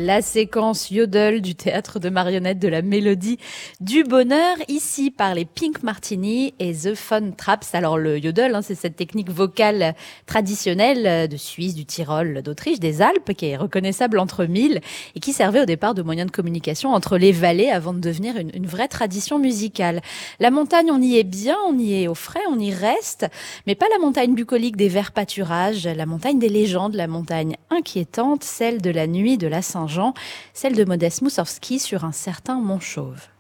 La séquence Yodel du théâtre de marionnettes de la Mélodie du Bonheur, ici par les Pink Martini et The Fun Traps. Alors le Yodel, c'est cette technique vocale traditionnelle de Suisse, du Tyrol, d'Autriche, des Alpes, qui est reconnaissable entre mille et qui servait au départ de moyen de communication entre les vallées avant de devenir une vraie tradition musicale. La montagne, on y est bien, on y est au frais, on y reste, mais pas la montagne bucolique des verts pâturages, la montagne des légendes, la montagne inquiétante, celle de la nuit de la Saint-Jean, celle de Modeste Moussorgsky sur un certain Mont Chauve.